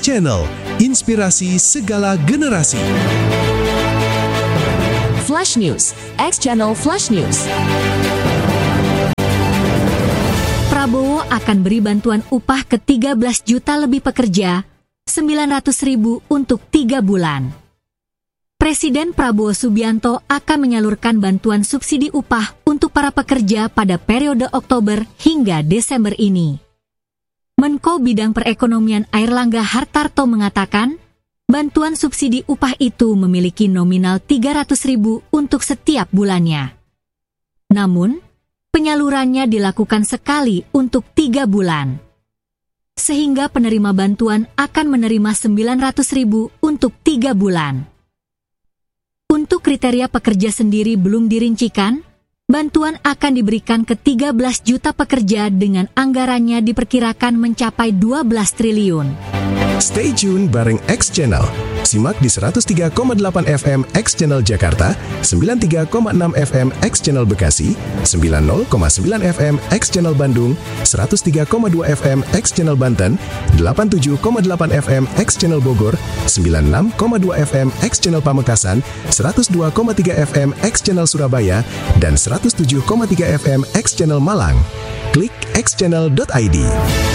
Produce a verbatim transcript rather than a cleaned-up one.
Channel, inspirasi segala generasi. Flash News, X Channel Flash News. Prabowo akan beri bantuan upah ke tiga belas juta lebih pekerja, sembilan ratus ribu untuk tiga bulan. Presiden Prabowo Subianto akan menyalurkan bantuan subsidi upah untuk para pekerja pada periode Oktober hingga Desember ini. Menko Bidang Perekonomian Airlangga Hartarto mengatakan, bantuan subsidi upah itu memiliki nominal tiga ratus ribu untuk setiap bulannya. Namun, penyalurannya dilakukan sekali untuk tiga bulan. Sehingga penerima bantuan akan menerima sembilan ratus ribu untuk tiga bulan. Untuk kriteria pekerja sendiri belum dirincikan, bantuan akan diberikan ke tiga belas juta pekerja dengan anggarannya diperkirakan mencapai dua belas triliun. Stay tune bareng X Channel. Simak di seratus tiga koma delapan F M X Channel Jakarta, sembilan puluh tiga koma enam F M X Channel Bekasi, sembilan puluh koma sembilan F M X Channel Bandung, seratus tiga koma dua F M X Channel Banten, delapan puluh tujuh koma delapan F M X Channel Bogor, sembilan puluh enam koma dua F M X Channel Pamekasan, seratus dua koma tiga F M X Channel Surabaya, dan seratus tujuh koma tiga F M X Channel Malang. Klik x channel dot i d.